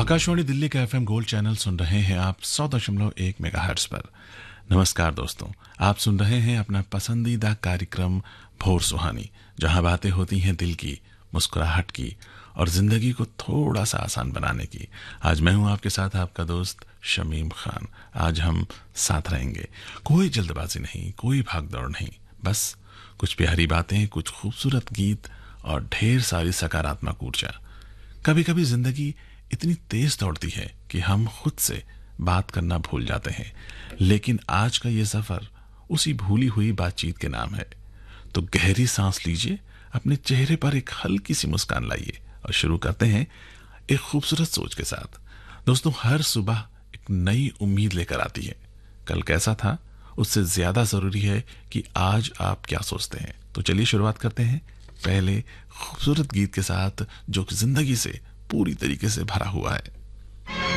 आकाशवाणी दिल्ली का FM gold channel सुन रहे हैं आप 100.1 मेगाहर्ट्ज पर। नमस्कार दोस्तों, आप सुन रहे हैं अपना पसंदीदा कार्यक्रम भोर सुहानी, जहां बातें होती हैं दिल की, मुस्कुराहट की और जिंदगी को थोड़ा सा आसान बनाने की। आज मैं हूं आपके साथ आपका दोस्त शमीम खान। आज हम साथ रहेंगे, कोई जल्दबाजी नहीं, कोई भागदौड़ नहीं, बस कुछ प्यारी बातें, कुछ खूबसूरत गीत और ढेर सारी सकारात्मक ऊर्जा। कभी कभी जिंदगी इतनी तेज दौड़ती है कि हम खुद से बात करना भूल जाते हैं, लेकिन आज का ये सफर उसी भूली हुई बातचीत के नाम है। तो गहरी सांस लीजिए, अपने चेहरे पर एक हल्की सी मुस्कान लाइए और शुरू करते हैं एक खूबसूरत सोच के साथ। दोस्तों, हर सुबह एक नई उम्मीद लेकर आती है। कल कैसा था उससे ज्यादा जरूरी है कि आज आप क्या सोचते हैं। तो चलिए शुरुआत करते हैं पहले खूबसूरत गीत के साथ, जो कि जिंदगी से पूरी तरीके से भरा हुआ है।